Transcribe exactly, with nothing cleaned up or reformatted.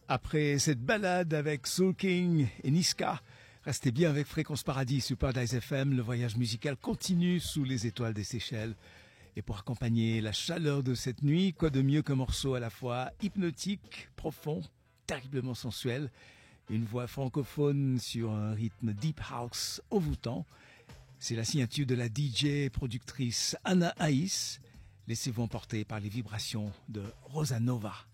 Après cette balade avec Soul King et Niska, restez bien avec Fréquence Paradis sur Paradise F M. Le voyage musical continue sous les étoiles des Seychelles. Et pour accompagner la chaleur de cette nuit, quoi de mieux qu'un morceau à la fois hypnotique, profond, terriblement sensuel, une voix francophone sur un rythme deep house envoûtant. C'est la signature de la D J et productrice Anna Aïs. Laissez-vous emporter par les vibrations de Rosa Nova.